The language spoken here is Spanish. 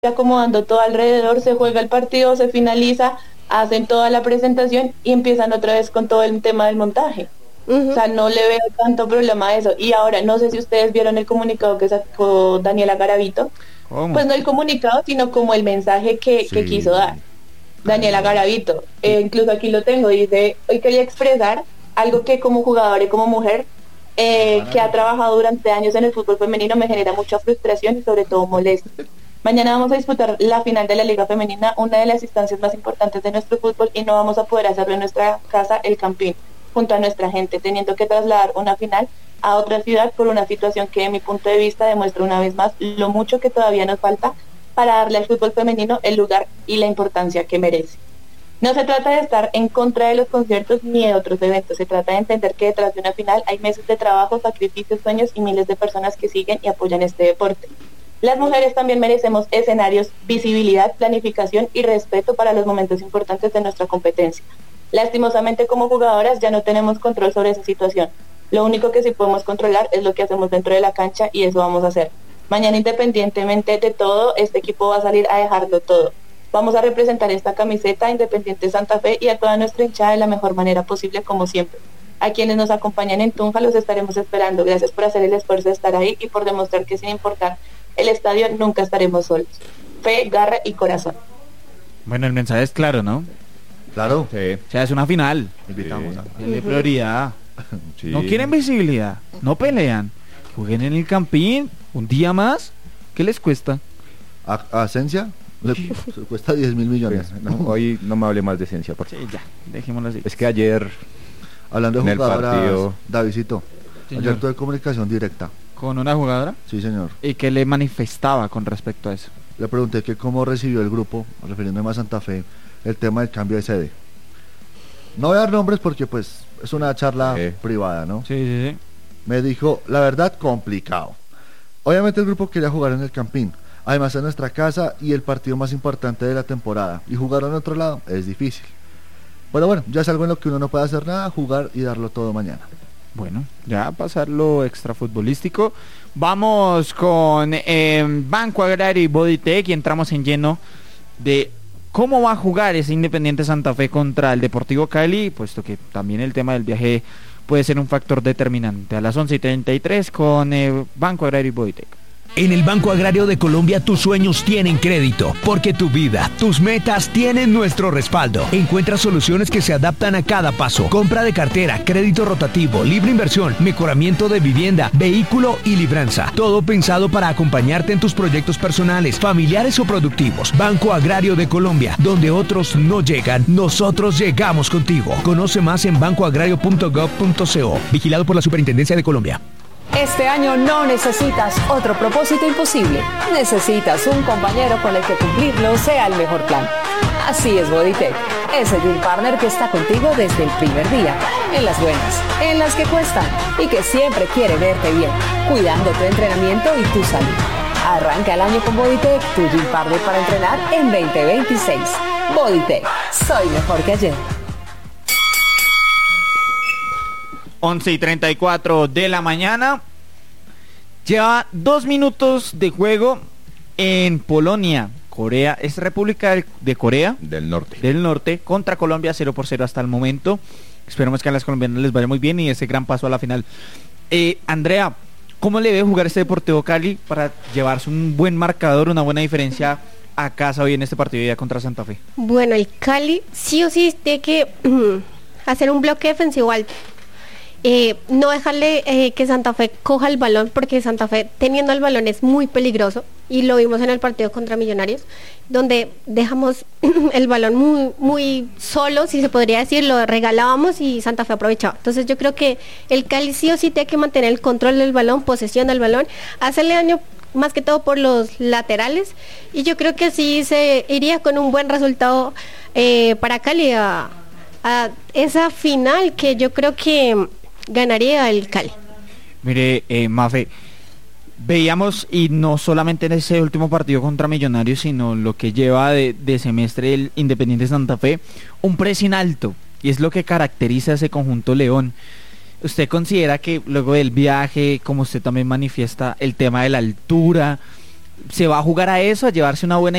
acomodando todo alrededor, se juega el partido, se finaliza, hacen toda la presentación y empiezan otra vez con todo el tema del montaje. O sea, no le veo tanto problema a eso. Y ahora, no sé si ustedes vieron el comunicado que sacó Daniela Garavito. ¿Cómo? Pues no el comunicado, sino como el mensaje que quiso dar Daniela Garavito. Incluso aquí lo tengo, dice: hoy quería expresar algo que como jugadora y como mujer que ha trabajado durante años en el fútbol femenino me genera mucha frustración y sobre todo molestia. Mañana vamos a disputar la final de la Liga Femenina, una de las instancias más importantes de nuestro fútbol, y no vamos a poder hacerlo en nuestra casa, el Campín, junto a nuestra gente, teniendo que trasladar una final a otra ciudad por una situación que, de mi punto de vista, demuestra una vez más lo mucho que todavía nos falta para darle al fútbol femenino el lugar y la importancia que merece. No se trata de estar en contra de los conciertos ni de otros eventos, se trata de entender que detrás de una final hay meses de trabajo, sacrificios, sueños y miles de personas que siguen y apoyan este deporte. Las mujeres también merecemos escenarios, visibilidad, planificación y respeto para los momentos importantes de nuestra competencia. Lastimosamente, como jugadoras ya no tenemos control sobre esa situación. Lo único que sí podemos controlar es lo que hacemos dentro de la cancha, y eso vamos a hacer. Mañana, independientemente de todo, este equipo va a salir a dejarlo todo. Vamos a representar esta camiseta Independiente Santa Fe y a toda nuestra hinchada de la mejor manera posible, como siempre. A quienes nos acompañan en Tunja los estaremos esperando. Gracias por hacer el esfuerzo de estar ahí y por demostrar que, sin importar el estadio, nunca estaremos solos. Fe, garra y corazón. Bueno, el mensaje es claro, ¿no? Claro. Sí. O sea, es una final. Invitamos a... Denle prioridad. Sí. No quieren visibilidad, no pelean. Jueguen en el Campín un día más. ¿Qué les cuesta? ¿A Asencia? Le cuesta 10.000 millones. No, hoy no me hable más de esencia, por Sí, favor. ya, dejémoslo así. Es que ayer Hablando en de el jugadoras, partido... Davidcito, Señor. ayer tuve comunicación directa. ¿Con una jugadora? Sí, señor. ¿Y qué le manifestaba con respecto a eso? Le pregunté que cómo recibió el grupo, refiriéndome a Santa Fe, el tema del cambio de sede. No voy a dar nombres porque pues es una charla privada, ¿no? Sí, sí, sí. Me dijo, la verdad, complicado. Obviamente el grupo quería jugar en el Campín, además es nuestra casa y el partido más importante de la temporada, y jugar en otro lado es difícil. Pero bueno, ya es algo en lo que uno no puede hacer nada, jugar y darlo todo mañana. Bueno, ya pasar lo extrafutbolístico. Vamos con Banco Agrario y Bodytech y entramos en lleno de cómo va a jugar ese Independiente Santa Fe contra el Deportivo Cali, puesto que también el tema del viaje puede ser un factor determinante. A las 11:33 con Banco Agrario y Bodytech. En el Banco Agrario de Colombia tus sueños tienen crédito, porque tu vida, tus metas tienen nuestro respaldo. Encuentra soluciones que se adaptan a cada paso. Compra de cartera, crédito rotativo, libre inversión, mejoramiento de vivienda, vehículo y libranza. Todo pensado para acompañarte en tus proyectos personales, familiares o productivos. Banco Agrario de Colombia, donde otros no llegan, nosotros llegamos contigo. Conoce más en bancoagrario.gov.co. Vigilado por la Superintendencia de Colombia. Este año no necesitas otro propósito imposible. Necesitas un compañero con el que cumplirlo sea el mejor plan. Así es Bodytech, ese Dream Partner que está contigo desde el primer día, en las buenas, en las que cuestan y que siempre quiere verte bien, cuidando tu entrenamiento y tu salud. Arranca el año con Bodytech, tu Dream Partner para entrenar en 2026. Bodytech, soy mejor que ayer. 11:34 de la mañana. Lleva 2 minutos de juego en Polonia. Corea, es República de Corea Del norte. del Norte contra Colombia, 0-0 hasta el momento. Esperemos que a las colombianas les vaya muy bien y ese gran paso a la final. Andrea, ¿cómo le debe jugar este Deportivo Cali para llevarse un buen marcador, una buena diferencia a casa hoy en este partido ya contra Santa Fe? Bueno, el Cali sí o sí tiene que hacer un bloque defensivo alto. No dejarle que Santa Fe coja el balón, porque Santa Fe teniendo el balón es muy peligroso, y lo vimos en el partido contra Millonarios, donde dejamos el balón muy, muy solo, si se podría decir, lo regalábamos y Santa Fe aprovechaba. Entonces yo creo que el Cali sí o sí tiene que mantener el control del balón, posesión del balón, hacerle daño más que todo por los laterales, y yo creo que sí se iría con un buen resultado para Cali a esa final, que yo creo que ganaría el Cali. Mire, Mafe, veíamos, y no solamente en ese último partido contra Millonarios, sino lo que lleva de semestre el Independiente Santa Fe, un pressing alto, y es lo que caracteriza a ese conjunto León. ¿Usted considera que luego del viaje, como usted también manifiesta, el tema de la altura se va a jugar a eso, a llevarse una buena